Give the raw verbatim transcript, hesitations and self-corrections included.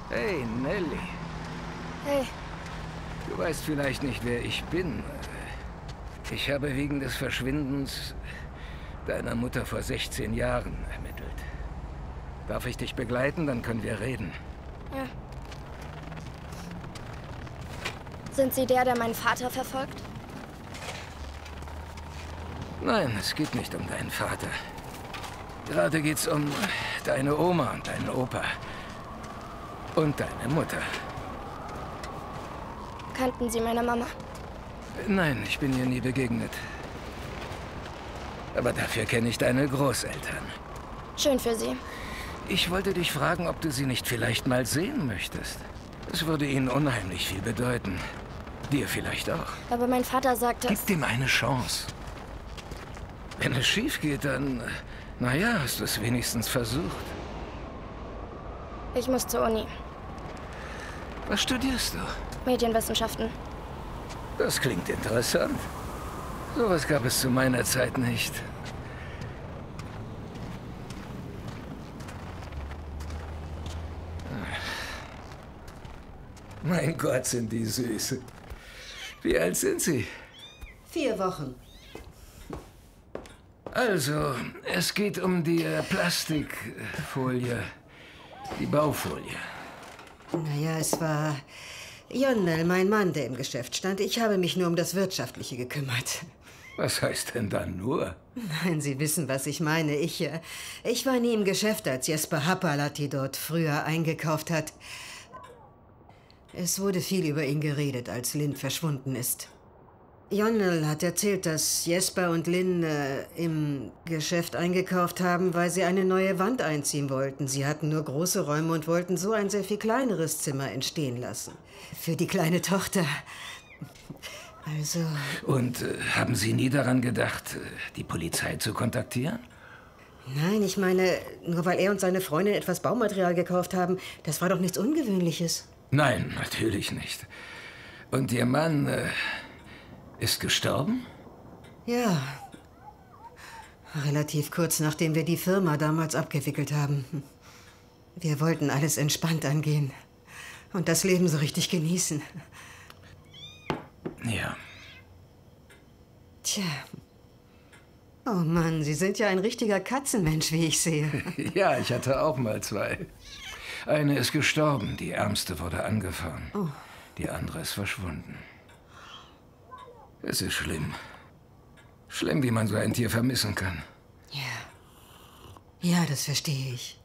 Hey, Nelly. Hey. Du weißt vielleicht nicht, wer ich bin. Ich habe wegen des Verschwindens deiner Mutter vor sechzehn Jahren ermittelt. Darf ich dich begleiten? Dann können wir reden. Ja. Sind Sie der, der meinen Vater verfolgt? Nein, es geht nicht um deinen Vater. Gerade geht's um deine Oma und deinen Opa. Und deine Mutter. Kannten Sie meine Mama? Nein, ich bin ihr nie begegnet. Aber dafür kenne ich deine Großeltern. Schön für Sie. Ich wollte dich fragen, ob du sie nicht vielleicht mal sehen möchtest. Es würde ihnen unheimlich viel bedeuten. Dir vielleicht auch. Aber mein Vater sagte... Gib dem eine Chance. Wenn es schief geht, dann... Naja, hast du es wenigstens versucht. Ich muss zur Uni. Was studierst du? Medienwissenschaften. Das klingt interessant. Sowas gab es zu meiner Zeit nicht. Mein Gott, sind die süß. Wie alt sind sie? Vier Wochen. Also, es geht um die äh, Plastikfolie. Die Baufolie. Naja, es war Jonnel, mein Mann, der im Geschäft stand. Ich habe mich nur um das Wirtschaftliche gekümmert. Was heißt denn dann nur? Nein, Sie wissen, was ich meine. Ich, äh, ich war nie im Geschäft, als Jesper Happalati dort früher eingekauft hat. Es wurde viel über ihn geredet, als Lynn verschwunden ist. Jonnel hat erzählt, dass Jesper und Lynn äh, im Geschäft eingekauft haben, weil sie eine neue Wand einziehen wollten. Sie hatten nur große Räume und wollten so ein sehr viel kleineres Zimmer entstehen lassen. Für die kleine Tochter. Also... Und äh, haben Sie nie daran gedacht, die Polizei zu kontaktieren? Nein, ich meine, nur weil er und seine Freundin etwas Baumaterial gekauft haben, das war doch nichts Ungewöhnliches. Nein, natürlich nicht. Und Ihr Mann äh, ist gestorben? Ja. Relativ kurz nachdem wir die Firma damals abgewickelt haben. Wir wollten alles entspannt angehen und das Leben so richtig genießen. Ja. Tja. Oh Mann, Sie sind ja ein richtiger Katzenmensch, wie ich sehe. Ja, ich hatte auch mal zwei. Eine ist gestorben, die ärmste wurde angefahren. Oh. Die andere ist verschwunden. Es ist schlimm. Schlimm, wie man so ein Tier vermissen kann. Ja. Ja, das verstehe ich.